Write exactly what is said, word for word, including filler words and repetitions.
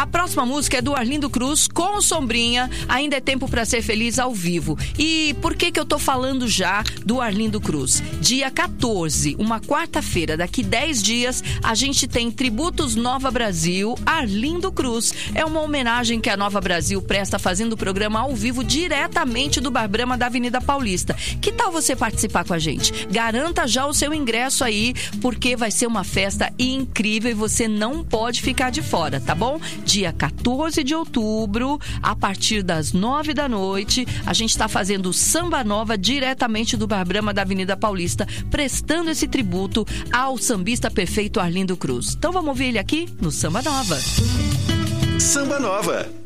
A próxima música é do Arlindo Cruz com Sombrinha, Ainda é Tempo pra Ser Feliz ao vivo. E por que que eu tô falando já do Arlindo Cruz? Dia quatorze, uma quarta-feira, daqui dez dias, a gente tem Tributos Nova Brasil, Arlindo Cruz. É uma homenagem que a Nova Brasil presta fazendo o programa ao vivo diretamente do Bar Brahma da Avenida Paulista. Que tal você participar com a gente? Garanta já o seu ingresso aí, porque vai ser uma festa incrível e você não pode ficar de fora, tá bom? Dia quatorze de outubro, a partir das nove da noite, a gente está fazendo Samba Nova diretamente do Bar Brahma da Avenida Paulista, prestando esse tributo ao sambista perfeito Arlindo Cruz. Então vamos ouvir ele aqui no Samba Nova. Samba Nova.